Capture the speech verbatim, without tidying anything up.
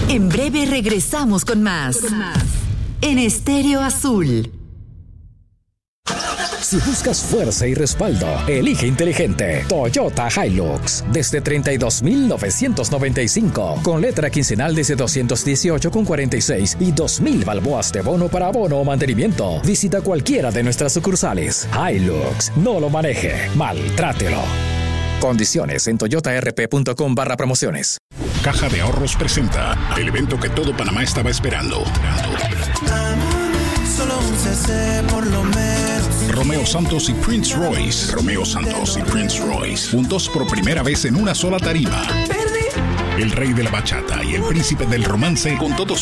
En breve regresamos con más. Con más. En Estéreo Azul. Si buscas fuerza y respaldo, elige inteligente. Toyota Hilux. Desde treinta y dos mil novecientos noventa y cinco. Con letra quincenal desde doscientos dieciocho con cuarenta y seis y dos mil balboas de bono para abono o mantenimiento. Visita cualquiera de nuestras sucursales. Hilux. No lo maneje. Maltrátelo. Condiciones en toyotarp.com barra promociones. Caja de Ahorros presenta el evento que todo Panamá estaba esperando. Solo un C C por lo menos. Romeo Santos y Prince Royce. Romeo Santos y Prince Royce. Juntos por primera vez en una sola tarima. El rey de la bachata y el príncipe del romance con todos